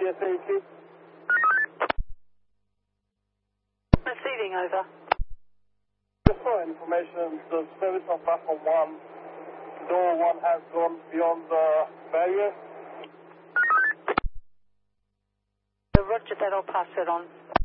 TSA 2. Receiving, over. Just for information, the service on platform 1, door 1 has gone beyond the barrier. Roger that, I'll pass it on.